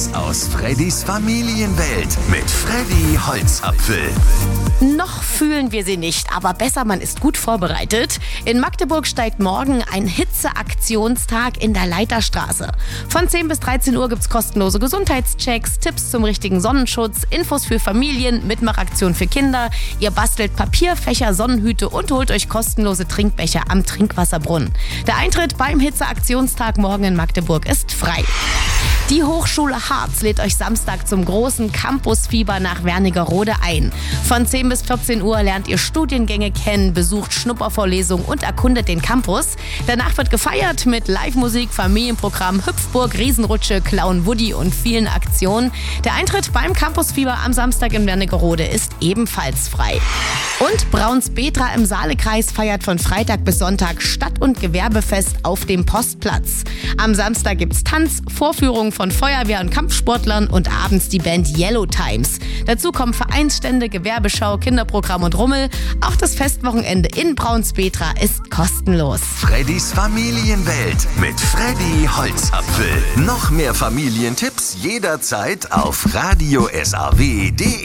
Tipps aus Freddys Familienwelt mit Freddy Holzapfel. Noch fühlen wir sie nicht, aber besser, man ist gut vorbereitet. In Magdeburg steigt morgen ein Hitzeaktionstag in der Leiterstraße. Von 10 bis 13 Uhr gibt's kostenlose Gesundheitschecks, Tipps zum richtigen Sonnenschutz, Infos für Familien, Mitmachaktion für Kinder. Ihr bastelt Papierfächer, Sonnenhüte und holt euch kostenlose Trinkbecher am Trinkwasserbrunnen. Der Eintritt beim Hitzeaktionstag morgen in Magdeburg ist frei. Die Hochschule Harz lädt euch Samstag zum großen Campusfieber nach Wernigerode ein. Von 10 bis 14 Uhr lernt ihr Studiengänge kennen, besucht Schnuppervorlesungen und erkundet den Campus. Danach wird gefeiert mit Live-Musik, Familienprogramm, Hüpfburg, Riesenrutsche, Clown Woody und vielen Aktionen. Der Eintritt beim Campusfieber am Samstag in Wernigerode ist ebenfalls frei. Und Braunsbedra im Saalekreis feiert von Freitag bis Sonntag Stadt- und Gewerbefest auf dem Postplatz. Am Samstag gibt's Tanz, Vorführungen von Feuerwehr- und Kampfsportlern und abends die Band Yellow Times. Dazu kommen Vereinsstände, Gewerbeschau, Kinderprogramm und Rummel. Auch das Festwochenende in Braunsbedra ist kostenlos. Freddys Familienwelt mit Freddy Holzapfel. Noch mehr Familientipps jederzeit auf radiosrw.de.